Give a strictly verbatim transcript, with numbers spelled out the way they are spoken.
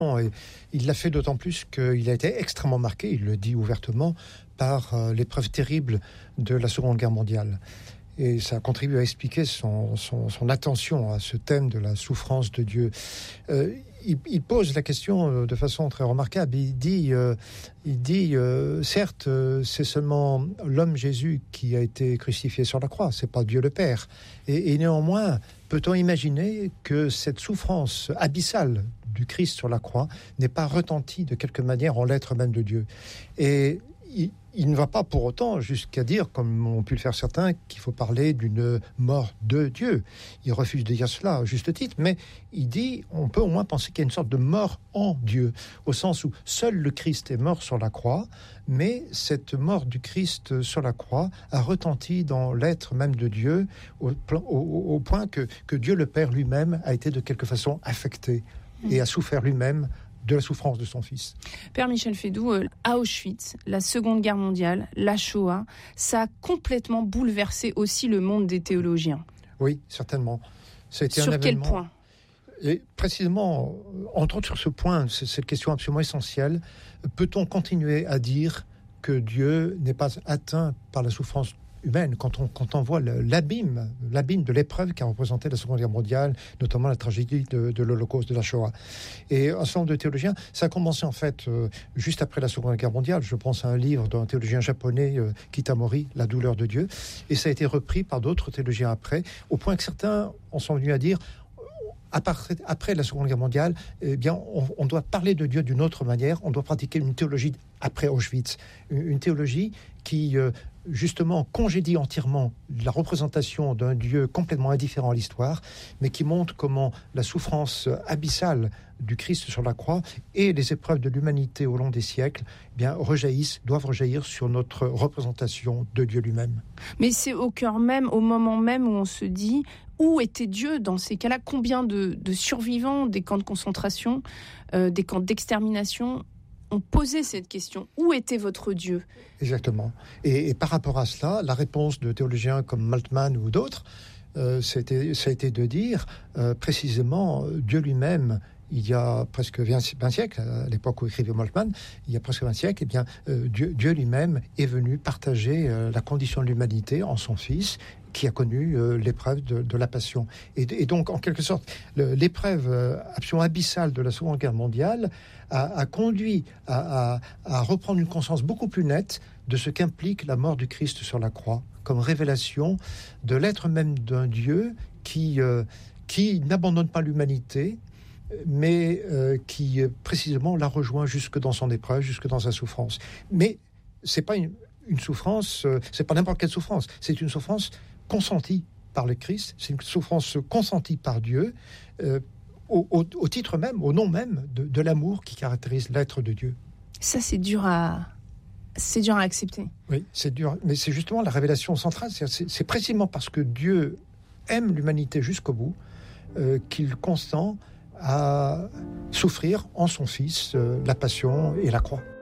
Et il l'a fait d'autant plus qu'il a été extrêmement marqué, il le dit ouvertement, par euh, l'épreuve terrible de la Seconde Guerre mondiale. Et ça contribue à expliquer son, son, son attention à ce thème de la souffrance de Dieu. Euh, il, il pose la question de façon très remarquable. Il dit, euh, il dit euh, certes, euh, c'est seulement l'homme Jésus qui a été crucifié sur la croix, c'est pas Dieu le Père. Et, et néanmoins, peut-on imaginer que cette souffrance abyssale du Christ sur la croix n'est pas retentie de quelque manière en l'être même de Dieu? Et il, il ne va pas pour autant jusqu'à dire, comme ont pu le faire certains, qu'il faut parler d'une mort de Dieu. Il refuse de dire cela à juste titre, mais il dit, on peut au moins penser qu'il y a une sorte de mort en Dieu, au sens où seul le Christ est mort sur la croix, mais cette mort du Christ sur la croix a retenti dans l'être même de Dieu, au, au, au point que, que Dieu le Père lui-même a été de quelque façon affecté et a souffert lui-même de la souffrance de son fils. Père Michel Fédoux, euh, à Auschwitz, la Seconde Guerre mondiale, la Shoah, ça a complètement bouleversé aussi le monde des théologiens. Oui, certainement. Ça a été sur un quel événement... point? Et précisément, entre autres sur ce point, c'est cette question absolument essentielle. Peut-on continuer à dire que Dieu n'est pas atteint par la souffrance humaine quand on, quand on voit le, l'abîme, l'abîme de l'épreuve qu'a représenté la Seconde Guerre mondiale, notamment la tragédie de, de l'Holocauste, de la Shoah. Et un certain nombre de théologiens, ça a commencé en fait euh, juste après la Seconde Guerre mondiale. Je pense à un livre d'un théologien japonais, euh, Kitamori, La douleur de Dieu, et ça a été repris par d'autres théologiens après, au point que certains en sont venus à dire, Après, après la Seconde Guerre mondiale, eh bien, on, on doit parler de Dieu d'une autre manière. On doit pratiquer une théologie après Auschwitz, une, une théologie qui, euh, justement, congédie entièrement la représentation d'un Dieu complètement indifférent à l'histoire, mais qui montre comment la souffrance abyssale du Christ sur la croix et les épreuves de l'humanité au long des siècles, eh bien, rejaillissent, doivent rejaillir sur notre représentation de Dieu lui-même. Mais c'est au cœur même, au moment même où on se dit, où était Dieu dans ces cas-là? Combien de, de survivants des camps de concentration, euh, des camps d'extermination ont posé cette question? Où était votre Dieu? Exactement. Et, et par rapport à cela, la réponse de théologiens comme Maltman ou d'autres, euh, c'était, ça a été de dire euh, précisément Dieu lui-même. Il y a presque vingt siècles, à l'époque où écrivait Moltmann, il y a presque vingt siècles, eh bien, euh, Dieu, Dieu lui-même est venu partager euh, la condition de l'humanité en son Fils, qui a connu euh, l'épreuve de, de la passion. Et, et donc, en quelque sorte, le, l'épreuve euh, absolument abyssale de la Seconde Guerre mondiale a, a conduit à, à, à reprendre une conscience beaucoup plus nette de ce qu'implique la mort du Christ sur la croix, comme révélation de l'être même d'un Dieu qui, euh, qui n'abandonne pas l'humanité, mais euh, qui, euh, précisément, la rejoint jusque dans son épreuve, jusque dans sa souffrance. Mais c'est pas une, une souffrance, euh, c'est pas n'importe quelle souffrance, c'est une souffrance consentie par le Christ, c'est une souffrance consentie par Dieu, euh, au, au, au titre même, au nom même de, de l'amour qui caractérise l'être de Dieu. Ça, c'est dur à... C'est dur à accepter. Oui, c'est dur, mais c'est justement la révélation centrale, c'est, c'est, c'est précisément parce que Dieu aime l'humanité jusqu'au bout, euh, qu'il consent à souffrir en son Fils euh, la passion et la croix.